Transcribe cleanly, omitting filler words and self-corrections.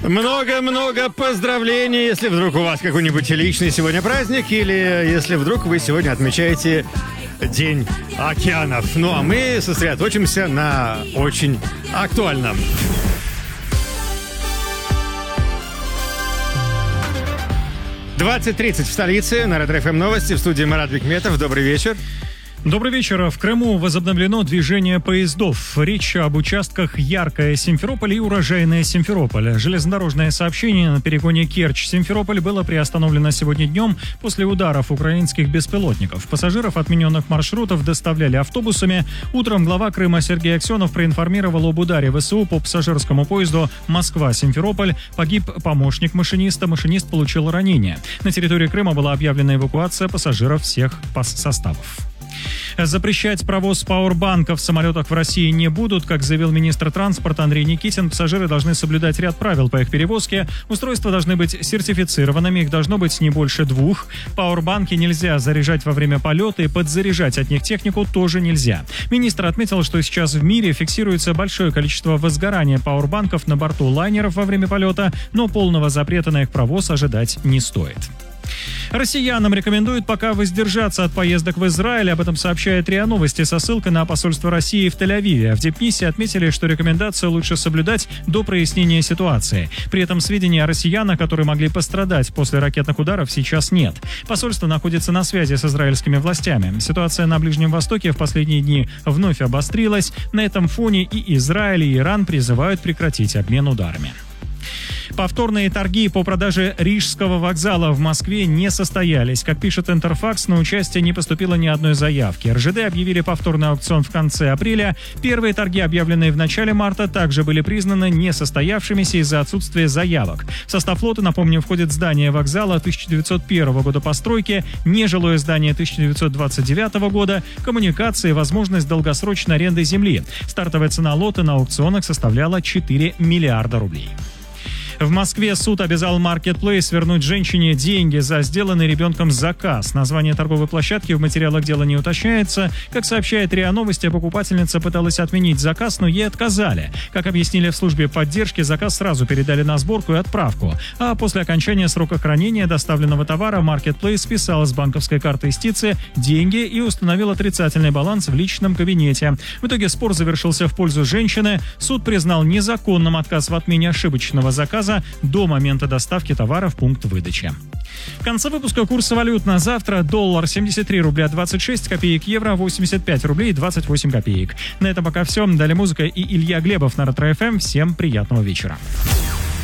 Много-много поздравлений, если вдруг у вас какой-нибудь личный сегодня праздник, или если вдруг вы сегодня отмечаете День океанов. Ну а мы сосредоточимся на очень актуальном. — 20:30 в столице. На Ретро ФМ новости. В студии Марат Бекметов. Добрый вечер. Добрый вечер. В Крыму возобновлено движение поездов. Речь об участках Яркое-Симферополь и Урожайное-Симферополь. Железнодорожное сообщение на перегоне Керчь-Симферополь было приостановлено сегодня днем после ударов украинских беспилотников. Пассажиров отмененных маршрутов доставляли автобусами. Утром глава Крыма Сергей Аксенов проинформировал об ударе ВСУ по пассажирскому поезду Москва-Симферополь. Погиб помощник машиниста. Машинист получил ранение. На территории Крыма была объявлена эвакуация пассажиров всех составов. Запрещать провоз пауэрбанков в самолетах в России не будут. Как заявил министр транспорта Андрей Никитин, пассажиры должны соблюдать ряд правил по их перевозке. Устройства должны быть сертифицированными, их должно быть не больше 2. Пауэрбанки нельзя заряжать во время полета, и подзаряжать от них технику тоже нельзя. Министр отметил, что сейчас в мире фиксируется большое количество возгорания пауэрбанков на борту лайнеров во время полета, но полного запрета на их провоз ожидать не стоит. Россиянам рекомендуют пока воздержаться от поездок в Израиль. Об этом сообщает РИА Новости со ссылкой на посольство России в Тель-Авиве. В Дипмиссии отметили, что рекомендацию лучше соблюдать до прояснения ситуации. При этом сведений о россиянах, которые могли пострадать после ракетных ударов, сейчас нет. Посольство находится на связи с израильскими властями. Ситуация на Ближнем Востоке в последние дни вновь обострилась. На этом фоне и Израиль, и Иран призывают прекратить обмен ударами. Повторные торги по продаже Рижского вокзала в Москве не состоялись. Как пишет Интерфакс, на участие не поступило ни одной заявки. РЖД объявили повторный аукцион в конце апреля. Первые торги, объявленные в начале марта, также были признаны несостоявшимися из-за отсутствия заявок. В состав флота, напомню, входит здание вокзала 1901 года постройки, нежилое здание 1929 года, коммуникации, возможность долгосрочной аренды земли. Стартовая цена лота на аукционах составляла 4 миллиарда рублей. В Москве суд обязал Marketplace вернуть женщине деньги за сделанный ребенком заказ. Название торговой площадки в материалах дела не уточняется. Как сообщает РИА Новости, покупательница пыталась отменить заказ, но ей отказали. Как объяснили в службе поддержки, заказ сразу передали на сборку и отправку. А после окончания срока хранения доставленного товара Marketplace списал с банковской карты истицы деньги и установил отрицательный баланс в личном кабинете. В итоге спор завершился в пользу женщины. Суд признал незаконным отказ в отмене ошибочного заказа до момента доставки товара в пункт выдачи. В конце выпуска курсы валют на завтра. Доллар 73 рубля 26 копеек, евро 85 рублей 28 копеек. На этом пока все. Далее музыка и Илья Глебов на Ретро ФМ. Всем приятного вечера.